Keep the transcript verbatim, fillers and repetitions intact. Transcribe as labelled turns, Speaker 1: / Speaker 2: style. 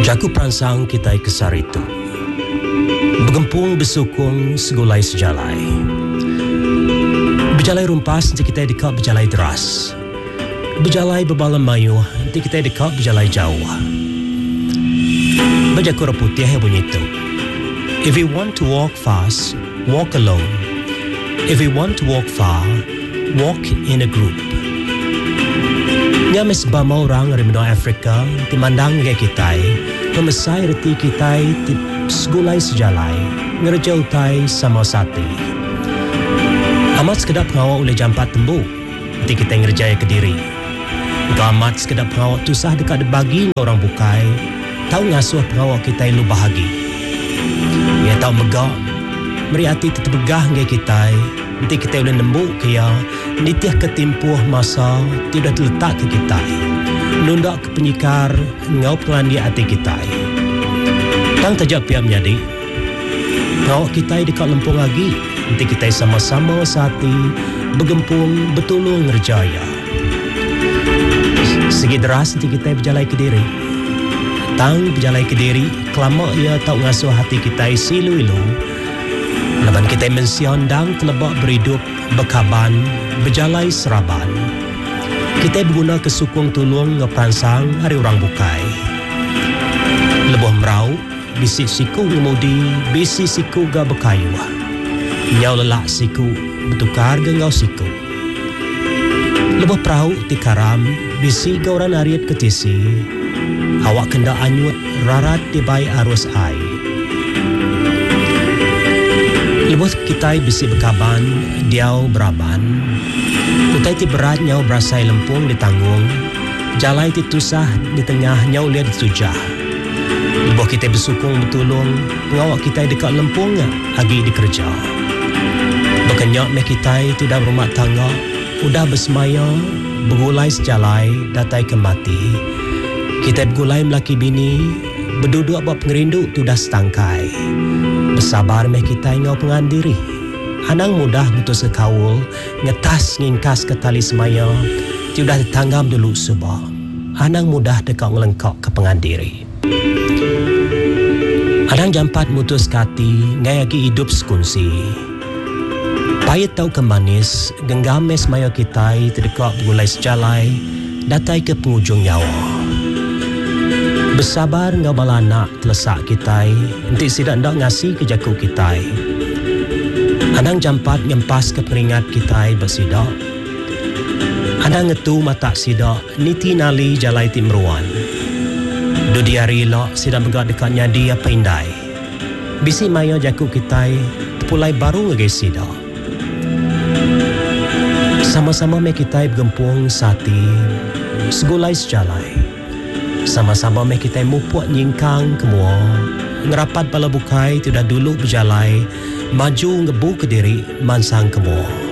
Speaker 1: Jaku perangsang kita kesar itu Begempung besukung segulai sejalai Berjalai rumpas nanti kita dekat berjalai deras Berjalai berbalam mayu nanti kita dekat berjalai jauh Berjaku putih yang bunyi itu If you want to walk fast, walk alone. If you want to walk far, walk in a group. Nya mesbama orang dari benua Afrika timandang ke kita, memesai reti kita ti segulai sejalai, ngerjau tai sama sati. Amat sekedap pengawal oleh jampat tembu, nanti kita ngerjaya ke diri. Amat sekedap pengawal tusah dekat bagi orang bukai, tahu ngasuh pengawal kita lu bahagi. Ia tahu megak, meriati terbegah ngai kita, nanti kita boleh nembuk kaya, nitiah ketimpuh masa tidak terletak ke kita. Nundak ke penyikar, ngau pengandia hati kita. Tang tajak pihak menjadi, ngau kita dekat lempung lagi, nanti kita sama-sama sati, bergempung, betulung ngerjaya. Segi deras nanti kita berjalai ke diri. Tang berjalai ke diri, kelama ia tak ngasuh hati kita silu-ilu. Laban kita mensiandang telebak berhidup, berkaban, berjalai seraban. Kita berguna kesukung tulung ngeperansang hari orang bukai. Lebuh merau, bisi siku ngemudi, bisi siku ga berkayu. Nyau lelak siku, bertukar gengau siku. Lebuh perahu tikaram, bisi ga orang ariat ketisi. Awak kenda anyut rarat di bayi arus air. Lebuh kita bisi berkaban, diau beraban. Kutai ti berat nyau berasai lempung di tanggung. Jalai ti tusah di tengah nyau liat ditujah. Lebuh kita bersukung betulung, pengawak kita dekat lempung agi dikerja. Berkenyak meh kita itu dah berumah tangga, udah bersemaya, bergulai sejalai, datai ke mati. Kita bergulai melaki bini, berduduk buat pengerindu tu dah setangkai. Bersabar meh kita ingau pengandiri. Anang mudah mutus sekawul, ngetas ngingkas ke tali semaya, tu dah ditanggam dulu subah. Anang mudah dekat ngelengkak ke pengandiri. Anang jampat mutus kati, ngai lagi hidup sekunsi. Payet tau ke manis, genggam mes maya kita terdekat bergulai sejalai, datai ke penghujung nyawa. Bersabar ngau balanak telesak kita, nanti sidak ndak ngasih ke jaku kita. Anang jampat nyempas ke peringat kita bersidak. Anang ngetu mata sidak, niti nali jalai timruan. Dudi hari lok sidak megak dekat nyadi apa indai. Bisi maya jaku kita, terpulai baru ngegay sidak. Sama-sama me kita bergempung sati, segulai sejalai. Sama-sama meh kita mupuk nyingkang kemua. Ngerapat bala bukai tidak dulu berjalai, maju ngebu ke diri mansang kemua.